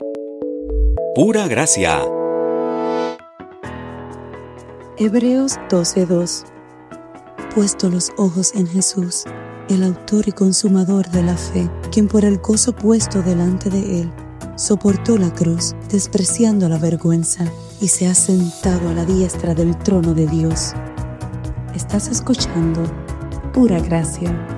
Pura gracia. Hebreos 12:2. Puesto los ojos en Jesús, el autor y consumador de la fe, quien por el gozo puesto delante de él, soportó la cruz, despreciando la vergüenza, y se ha sentado a la diestra del trono de Dios. Estás escuchando Pura Gracia.